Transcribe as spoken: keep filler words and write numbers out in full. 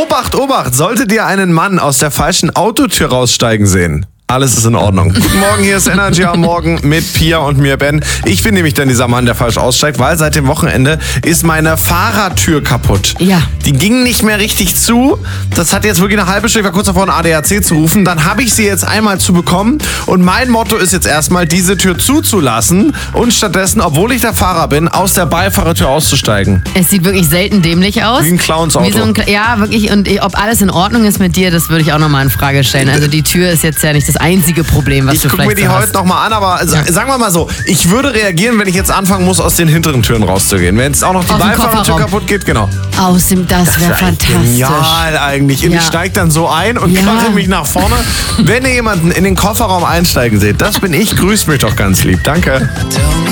Obacht, Obacht, solltet ihr einen Mann aus der falschen Autotür raussteigen sehen? Alles ist in Ordnung. Guten Morgen, hier ist Energy am Morgen mit Pia und mir, Ben. Ich bin nämlich dann dieser Mann, der falsch aussteigt, weil seit dem Wochenende ist meine Fahrradtür kaputt. Ja. Die ging nicht mehr richtig zu. Das hat jetzt wirklich eine halbe Stunde, ich war kurz davor, einen A D A C zu rufen. Dann habe ich sie jetzt einmal zu bekommen. Und mein Motto ist jetzt erstmal, diese Tür zuzulassen und stattdessen, obwohl ich der Fahrer bin, aus der Beifahrertür auszusteigen. Es sieht wirklich selten dämlich aus. Wie ein Clownsauto. Wie so ein, ja, wirklich. Und ob alles in Ordnung ist mit dir, das würde ich auch nochmal in Frage stellen. Also die Tür ist jetzt ja nicht das einzige Problem, was ich du vielleicht Ich gucke mir die so heute hast. nochmal an, aber ja. sagen wir mal so, ich würde reagieren, wenn ich jetzt anfangen muss, aus den hinteren Türen rauszugehen. Wenn jetzt auch noch die Beifahrertür kaputt geht, genau. Aus dem, das wäre fantastisch. Genial eigentlich. Und ja. ich steige dann so ein und ja. karre mich nach vorne. Wenn ihr jemanden in den Kofferraum einsteigen seht, das bin ich, grüßt mich doch ganz lieb. Danke.